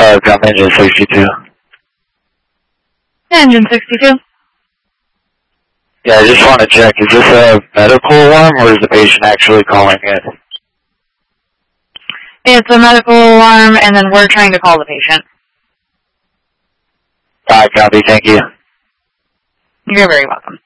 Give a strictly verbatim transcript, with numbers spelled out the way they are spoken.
uh, got engine sixty-two. Engine sixty-two. Yeah, I just want to check, is this a medical alarm or is the patient actually calling in? It's a medical alarm, and then we're trying to call the patient. Alright, copy, thank you. You're very welcome.